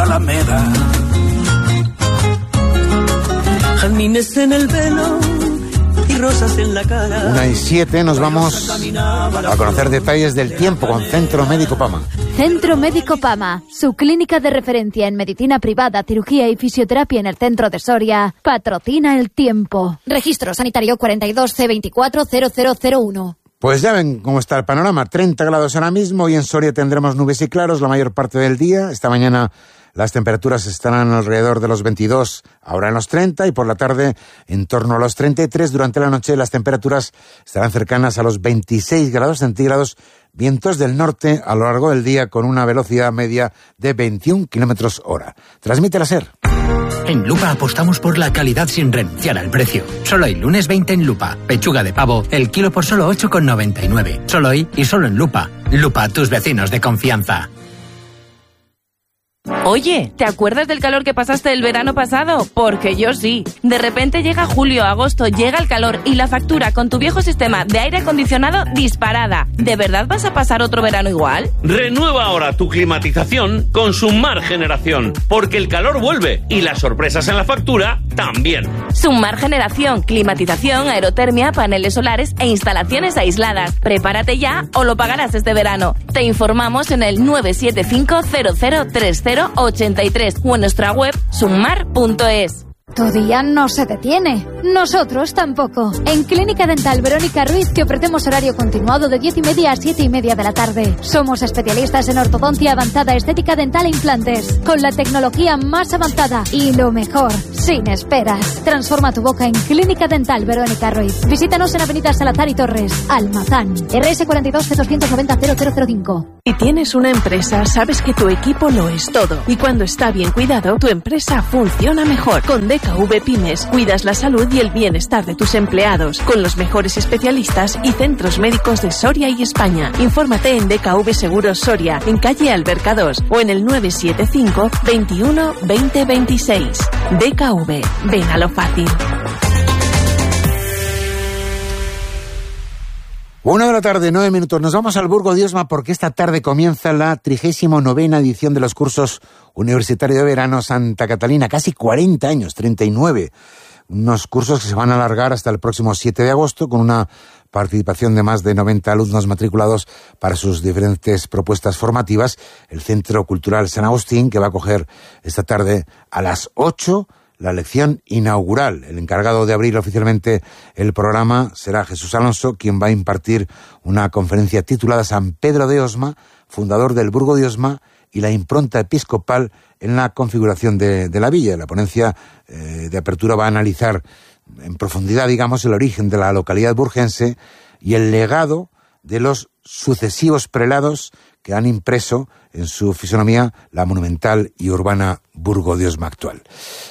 la Alameda. Jazmines en el pelo y rosas en la cara. 1:07, nos vamos a conocer detalles del tiempo con Centro Médico Pama. Centro Médico Pama, su clínica de referencia en medicina privada, cirugía y fisioterapia en el centro de Soria, patrocina el tiempo. Registro sanitario 42C240001. Pues ya ven cómo está el panorama. 30 grados ahora mismo y en Soria tendremos nubes y claros la mayor parte del día. Esta mañana las temperaturas estarán alrededor de los 22, ahora en los 30, y por la tarde en torno a los 33. Durante la noche las temperaturas estarán cercanas a los 26 grados centígrados, vientos del norte a lo largo del día con una velocidad media de 21 kilómetros hora. Transmite la SER. En Lupa apostamos por la calidad sin renunciar al precio. Solo hoy, lunes 20 en Lupa. Pechuga de pavo, el kilo por solo 8,99. Solo hoy y solo en Lupa. Lupa, tus vecinos de confianza. Oye, ¿te acuerdas del calor que pasaste el verano pasado? Porque yo sí. De repente llega julio, agosto, llega el calor y la factura con tu viejo sistema de aire acondicionado disparada. ¿De verdad vas a pasar otro verano igual? Renueva ahora tu climatización con Summar Generación, porque el calor vuelve y las sorpresas en la factura también. Summar Generación, climatización, aerotermia, paneles solares e instalaciones aisladas. Prepárate ya o lo pagarás este verano. Te informamos en el 975 0030 83 o en nuestra web summar.es. Tu día no se detiene. Nosotros tampoco. En Clínica Dental Verónica Ruiz te ofrecemos horario continuado de 10:30 a 7:30 de la tarde. Somos especialistas en ortodoncia avanzada, estética dental e implantes. Con la tecnología más avanzada y lo mejor, sin esperas. Transforma tu boca en Clínica Dental Verónica Ruiz. Visítanos en Avenida Salazar y Torres, Almazán. RS 42 290 0005. Y tienes una empresa, sabes que tu equipo lo es todo. Y cuando está bien cuidado, tu empresa funciona mejor. Con DKV Pymes, cuidas la salud y el bienestar de tus empleados, con los mejores especialistas y centros médicos de Soria y España. Infórmate en DKV Seguros Soria, en calle Alberca 2 o en el 975 21 20 26. DKV, ven a lo fácil. 1:09 p.m. Nos vamos al Burgo de Osma porque esta tarde comienza la 39ª edición de los cursos universitarios de verano Santa Catalina. Casi 40 años, 39. Unos cursos que se van a alargar hasta el próximo 7 de agosto con una participación de más de 90 alumnos matriculados para sus diferentes propuestas formativas. El Centro Cultural San Agustín, que va a acoger esta tarde a las 8 la lección inaugural. El encargado de abrir oficialmente el programa será Jesús Alonso, quien va a impartir una conferencia titulada San Pedro de Osma, fundador del Burgo de Osma y la impronta episcopal en la configuración de la villa. La ponencia de apertura va a analizar en profundidad, digamos, el origen de la localidad burgense y el legado de los sucesivos prelados que han impreso en su fisonomía la monumental y urbana Burgo de Osma actual.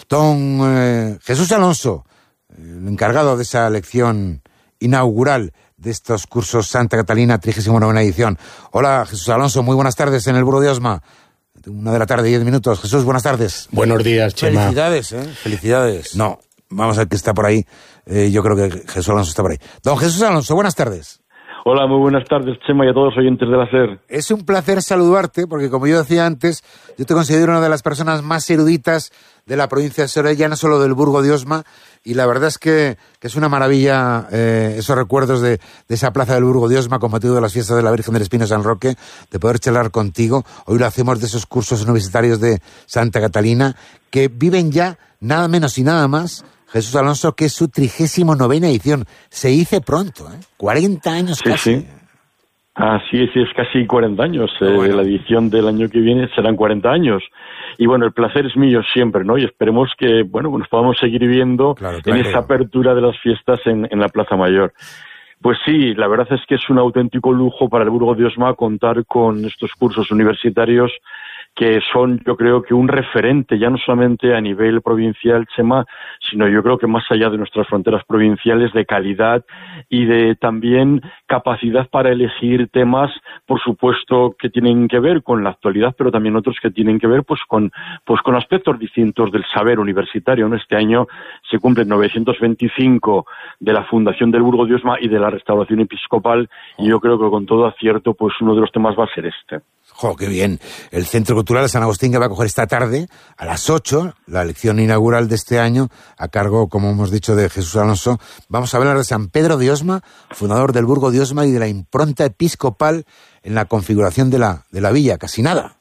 Don Jesús Alonso, el encargado de esa lección inaugural de estos cursos Santa Catalina, 39ª edición. Hola, Jesús Alonso, muy buenas tardes en el Burgo de Osma. 1 de la tarde, 10 minutos. Jesús, buenas tardes. Buenos días, Chema. Felicidades, Felicidades. No, vamos a ver que está por ahí. Yo creo que Jesús Alonso está por ahí. Don Jesús Alonso, buenas tardes. Hola, muy buenas tardes, Chema, y a todos los oyentes de la SER. Es un placer saludarte, porque como yo decía antes, yo te considero una de las personas más eruditas de la provincia de Soria, ya no solo del Burgo de Osma, y la verdad es que es una maravilla esos recuerdos de esa plaza del Burgo de Osma con motivo de las fiestas de la Virgen del Espino San Roque, de poder charlar contigo. Hoy lo hacemos de esos cursos universitarios de Santa Catalina, que viven ya nada menos y nada más, Jesús Alonso, que es su 39ª edición. Se dice pronto, 40 años casi. Sí. Así es casi 40 años. Bueno. La edición del año que viene serán 40 años. Y bueno, el placer es mío siempre, ¿no? Y esperemos que, nos podamos seguir viendo en esa apertura de las fiestas en la Plaza Mayor. Pues sí, la verdad es que es un auténtico lujo para el Burgo de Osma contar con estos cursos universitarios que son, yo creo, que un referente, ya no solamente a nivel provincial, Chema, sino yo creo que más allá de nuestras fronteras provinciales, de calidad y de también capacidad para elegir temas, por supuesto, que tienen que ver con la actualidad, pero también otros que tienen que ver con aspectos distintos del saber universitario, ¿no? Este año se cumplen 925 de la fundación del Burgo de Osma y de la restauración episcopal, y yo creo que con todo acierto, pues uno de los temas va a ser este. ¡Jo, qué bien! El Centro Cultural de San Agustín, que va a coger esta tarde, a las 8, la lección inaugural de este año, a cargo, como hemos dicho, de Jesús Alonso. Vamos a hablar de San Pedro de Osma, fundador del Burgo de Osma y de la impronta episcopal en la configuración de la villa. Casi nada.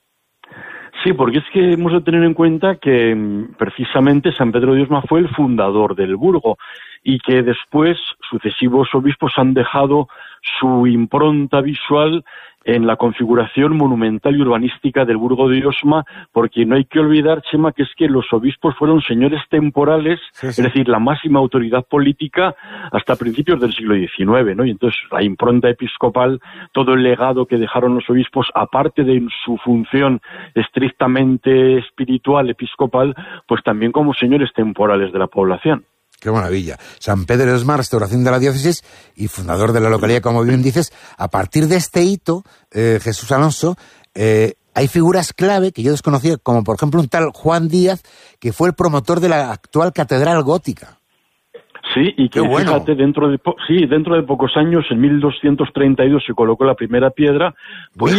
Sí, porque es que hemos de tener en cuenta que precisamente San Pedro de Osma fue el fundador del Burgo y que después sucesivos obispos han dejado su impronta visual en la configuración monumental y urbanística del Burgo de Osma, porque no hay que olvidar, Chema, que es que los obispos fueron señores temporales, sí. Es decir, la máxima autoridad política hasta principios del siglo XIX, ¿no? Y entonces la impronta episcopal, todo el legado que dejaron los obispos, aparte de su función estrictamente espiritual episcopal, pues también como señores temporales de la población. ¡Qué maravilla! San Pedro de Osma, restauración de la diócesis y fundador de la localidad, como bien dices. A partir de este hito, Jesús Alonso, hay figuras clave que yo desconocía, como por ejemplo un tal Juan Díaz, que fue el promotor de la actual catedral gótica. Sí, y que fíjate, dentro de pocos años, en 1232 se colocó la primera piedra. Pues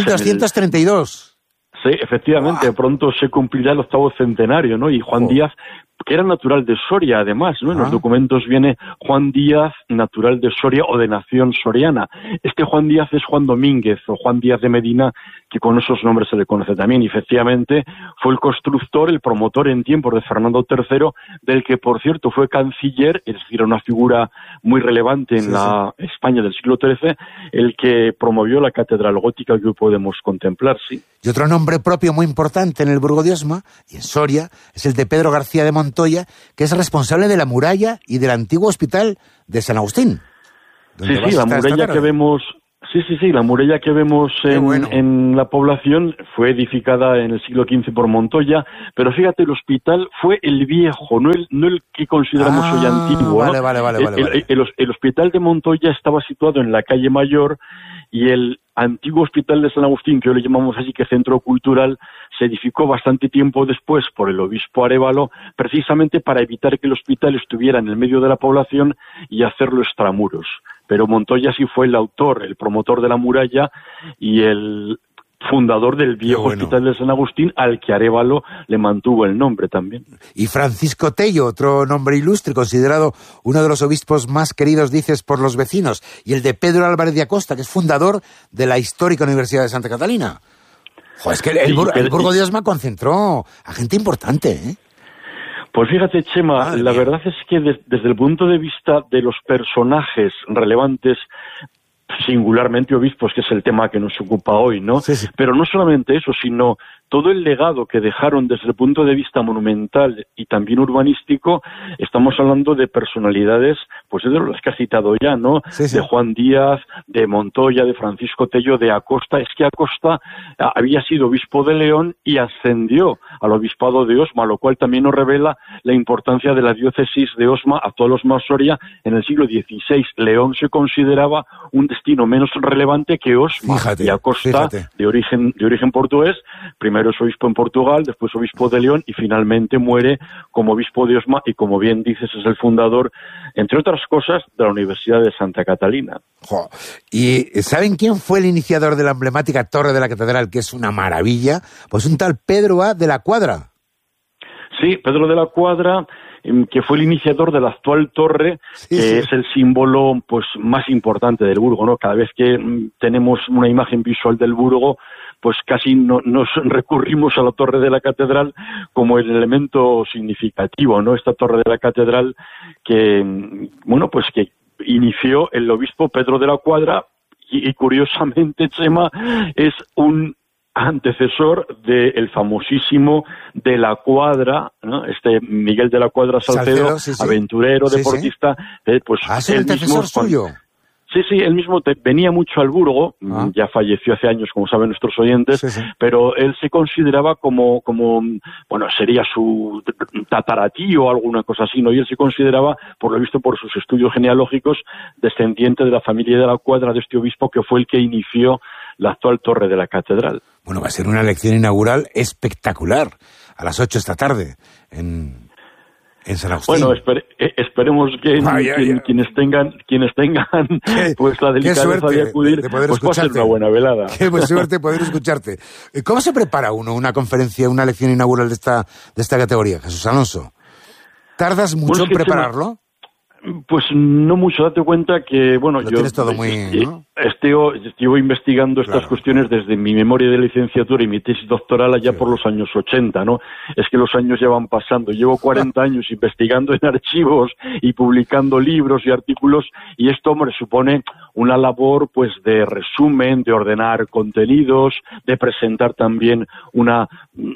1232. Sí, efectivamente, pronto se cumplirá el 8º centenario, ¿no? Y Juan Díaz, que era natural de Soria, además, ¿no? En los documentos viene Juan Díaz, natural de Soria o de nación soriana. Este Juan Díaz es Juan Domínguez o Juan Díaz de Medina, que con esos nombres se le conoce también. Y efectivamente fue el constructor, el promotor en tiempos de Fernando III, del que, por cierto, fue canciller, es decir, una figura muy relevante en la España del siglo XIII, el que promovió la catedral gótica que hoy podemos contemplar, sí. Y otro nombre propio muy importante en el Burgo de Osma y en Soria es el de Pedro García de Montoya, que es responsable de la muralla y del antiguo hospital de San Agustín. Sí, la muralla que vemos... Sí, la muralla que vemos en la población fue edificada en el siglo XV por Montoya, pero fíjate, el hospital fue el viejo, no el que consideramos hoy antiguo. Vale. El hospital de Montoya estaba situado en la calle Mayor y el antiguo hospital de San Agustín, que hoy le llamamos así que Centro Cultural, se edificó bastante tiempo después por el obispo Arévalo, precisamente para evitar que el hospital estuviera en el medio de la población y hacerlo extramuros. Pero Montoya sí fue el autor, el promotor de la muralla y el fundador del viejo hospital de San Agustín, al que Arévalo le mantuvo el nombre también. Y Francisco Tello, otro nombre ilustre, considerado uno de los obispos más queridos, dices, por los vecinos, y el de Pedro Álvarez de Acosta, que es fundador de la histórica Universidad de Santa Catalina. Es que el Burgo de Osma concentró a gente importante, ¿eh? Pues fíjate, Chema, la verdad es que desde el punto de vista de los personajes relevantes, singularmente obispos, que es el tema que nos ocupa hoy, ¿no? Sí. Pero no solamente eso, sino todo el legado que dejaron desde el punto de vista monumental y también urbanístico. Estamos hablando de personalidades, pues de las que has citado ya, ¿no? Sí. De Juan Díaz, de Montoya, de Francisco Tello, de Acosta. Es que Acosta había sido obispo de León y ascendió al obispado de Osma, lo cual también nos revela la importancia de la diócesis de Osma a todos los más Soria en el siglo XVI. León se consideraba un destino menos relevante que Osma. Y Acosta, de origen portugués, primero es obispo en Portugal, después obispo de León y finalmente muere como obispo de Osma y, como bien dices, es el fundador, entre otras cosas, de la Universidad de Santa Catalina. ¿Y saben quién fue el iniciador de la emblemática torre de la catedral, que es una maravilla? Pues un tal Pedro A. de la Cuadra. Sí, Pedro de la Cuadra, que fue el iniciador de la actual torre, que es el símbolo pues más importante del Burgo, ¿no? Cada vez que tenemos una imagen visual del Burgo, pues casi nos recurrimos a la torre de la catedral como el elemento significativo, ¿no? Esta torre de la catedral que, pues que inició el obispo Pedro de la Cuadra y curiosamente, Chema, es un antecesor del famosísimo de la Cuadra, ¿no? Miguel de la Cuadra Salcedo, aventurero, deportista, pues ¿es el antecesor suyo? Sí, él mismo venía mucho al Burgo, ya falleció hace años, como saben nuestros oyentes, pero él se consideraba como, sería su tataratío o alguna cosa así, ¿no? Y él se consideraba, por lo visto por sus estudios genealógicos, descendiente de la familia de la Cuadra, de este obispo que fue el que inició la actual torre de la catedral. Bueno, va a ser una lección inaugural espectacular, a las 8 esta tarde, en En San Agustín. Bueno, esperemos que quienes tengan pues la delicadeza de acudir, de poder pues pasen una buena velada. Qué suerte poder escucharte. ¿Cómo se prepara una conferencia, una lección inaugural de esta categoría, Jesús Alonso? ¿Tardas mucho en prepararlo? Pues no mucho, date cuenta que, bueno, yo todo muy, ¿no? Estuve investigando estas cuestiones desde mi memoria de licenciatura y mi tesis doctoral allá por los años 80, ¿no? Es que los años ya van pasando. Llevo 40 años investigando en archivos y publicando libros y artículos, y esto, hombre, supone una labor, pues, de resumen, de ordenar contenidos, de presentar también una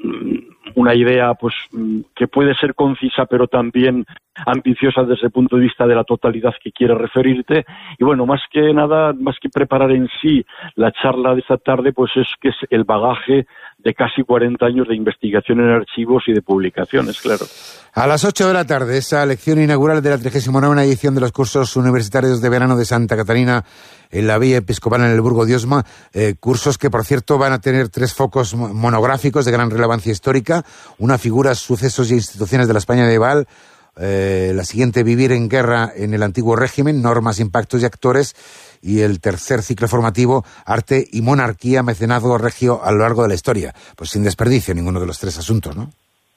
idea, pues, que puede ser concisa, pero también ambiciosa desde el punto de vista de la totalidad que quieres referirte. Y bueno, más que nada, más que preparar en sí la charla de esta tarde, pues es que es el bagaje de casi 40 años de investigación en archivos y de publicaciones, claro. A las 8 de la tarde, esa lección inaugural de la 39ª edición de los cursos universitarios de verano de Santa Catalina en la Villa Episcopal en el Burgo de Osma, cursos que, por cierto, van a tener 3 focos monográficos de gran relevancia histórica, una figuras, sucesos y instituciones de la España medieval, la siguiente, vivir en guerra en el antiguo régimen, normas, impactos y actores, y el tercer ciclo formativo, arte y monarquía, mecenazgo regio a lo largo de la historia. Pues sin desperdicio ninguno de los 3 asuntos, ¿no?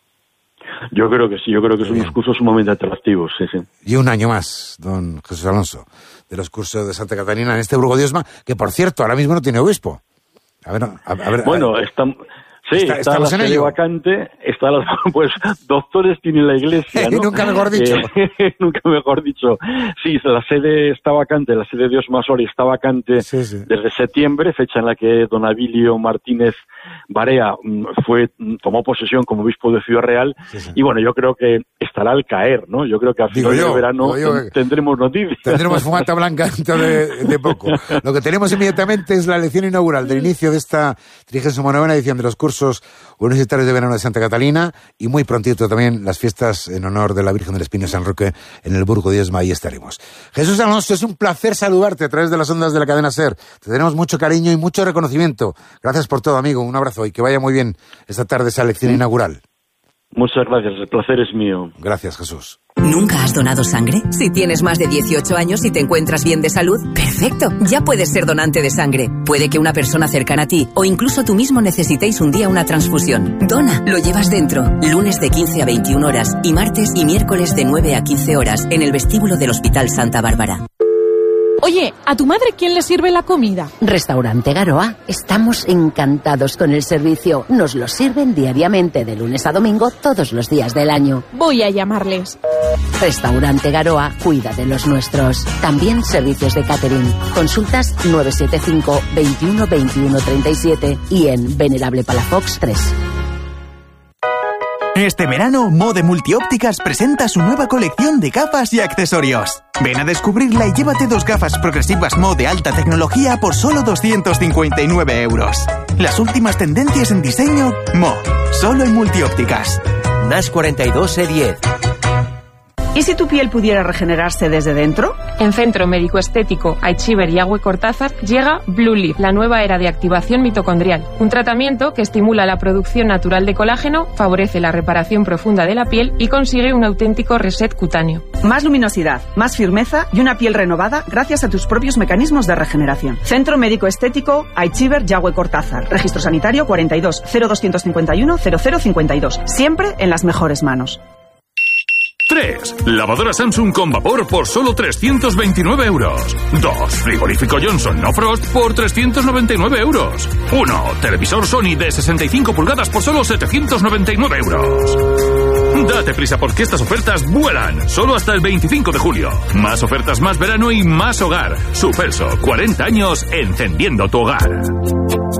Yo creo que sí, son unos cursos sumamente atractivos, sí. Y un año más, don Jesús Alonso, de los cursos de Santa Catalina en este Burgo de Osma, que por cierto ahora mismo no tiene obispo. A ver. Bueno, está la sede vacante, pues doctores tiene la iglesia, ¿no? Nunca mejor dicho. Nunca mejor dicho. Sí, la sede está vacante, la sede de Osma Soria está vacante desde septiembre, fecha en la que don Abilio Martínez Barea tomó posesión como obispo de Ciudad Real, y bueno, yo creo que estará al caer, ¿no? Yo creo que a final de verano tendremos noticias. Tendremos fumata blanca dentro de poco. Lo que tenemos inmediatamente es la lección inaugural del inicio de esta 39ª edición de los cursos universitarios de verano de Santa Catalina, y muy prontito también las fiestas en honor de la Virgen del Espino San Roque en el Burgo de Osma. Ahí estaremos. Jesús Alonso, es un placer saludarte a través de las ondas de la cadena SER. Te tenemos mucho cariño y mucho reconocimiento. Gracias por todo, amigo. Un abrazo y que vaya muy bien esta tarde esa lección inaugural. Muchas gracias, el placer es mío. Gracias, Jesús. ¿Nunca has donado sangre? Si tienes más de 18 años y te encuentras bien de salud, ¡perfecto! Ya puedes ser donante de sangre. Puede que una persona cercana a ti o incluso tú mismo necesitéis un día una transfusión. Dona, lo llevas dentro. Lunes de 15 a 21 horas y martes y miércoles de 9 a 15 horas en el vestíbulo del Hospital Santa Bárbara. Oye, ¿a tu madre quién le sirve la comida? Restaurante Garoa. Estamos encantados con el servicio. Nos lo sirven diariamente de lunes a domingo todos los días del año. Voy a llamarles. Restaurante Garoa cuida de los nuestros. También servicios de catering. Consultas 975 21 21 37 y en Venerable Palafox 3. Este verano, Mode Multiópticas presenta su nueva colección de gafas y accesorios. Ven a descubrirla y llévate 2 gafas progresivas Mo de alta tecnología por solo 259 euros. Las últimas tendencias en diseño, Mo, solo en Multiópticas. NAS 42 E10. ¿Y si tu piel pudiera regenerarse desde dentro? En Centro Médico Estético Aichiber Yagüe Cortázar llega Blue Leaf, la nueva era de activación mitocondrial. Un tratamiento que estimula la producción natural de colágeno, favorece la reparación profunda de la piel y consigue un auténtico reset cutáneo. Más luminosidad, más firmeza y una piel renovada gracias a tus propios mecanismos de regeneración. Centro Médico Estético Aichiber Yagüe Cortázar. Registro sanitario 42 0251 0052. Siempre en las mejores manos. 3. Lavadora Samsung con vapor por solo 329 euros. 2. Frigorífico Johnson No Frost por 399 euros. 1. Televisor Sony de 65 pulgadas por solo 799 euros. Date prisa porque estas ofertas vuelan. Solo hasta el 25 de julio. Más ofertas, más verano y más hogar. Superso, 40 años encendiendo tu hogar.